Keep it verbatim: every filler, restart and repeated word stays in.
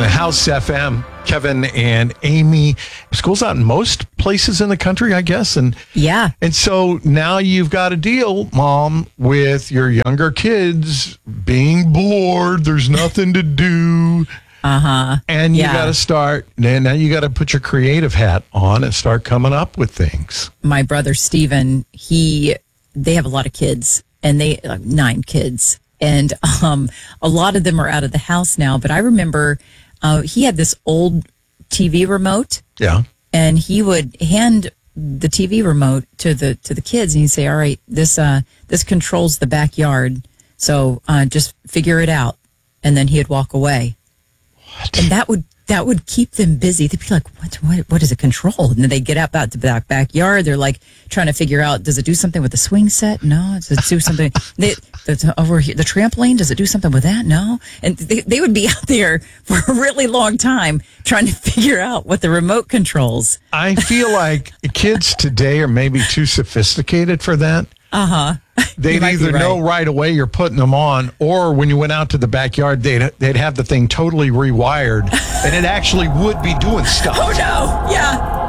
the House F M, Kevin and Amy. School's out in most places in the country, I guess. And yeah. And so now you've got a deal, Mom, with your younger kids being bored. There's nothing to do. Uh-huh. And you yeah. got to start, and now you got to put your creative hat on and start coming up with things. My brother, Steven, he, they have a lot of kids, and they, uh, nine kids. And um, a lot of them are out of the house now. But I remember uh, he had this old T V remote. Yeah. And he would hand the T V remote to the to the kids, and he'd say, "All right, this uh, this controls the backyard, so uh, just figure it out." And then he'd walk away. What? And that would that would keep them busy. They'd be like, "What? What? What does it control?" And then they get up out to the back backyard. They're like trying to figure out: does it do something with the swing set? No. Does it do something? they, the, over here, the trampoline. Does it do something with that? No. And they, they would be out there for a really long time trying to figure out what the remote controls. I feel like kids today are maybe too sophisticated for that. Uh huh. They'd either right. know right away you're putting them on, or when you went out to the backyard, they'd they'd have the thing totally rewired, and it actually would be doing stuff. Oh no! Yeah.